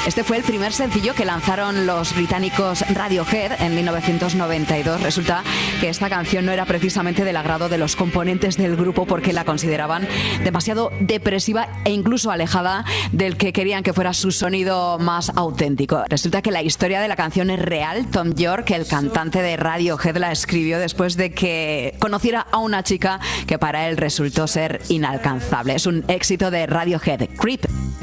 Este fue el primer sencillo que lanzaron los británicos Radiohead en 1992. Resulta que esta canción no era precisamente del agrado de los componentes del grupo porque la consideraban demasiado depresiva e incluso alejada del que querían que fuera su sonido más auténtico. Resulta que la historia de la canción es real. Thom Yorke, el cantante de Radiohead, la escribió después de que conociera a una chica que para él resultó ser inalcanzable. Es un éxito de Radiohead, Creep.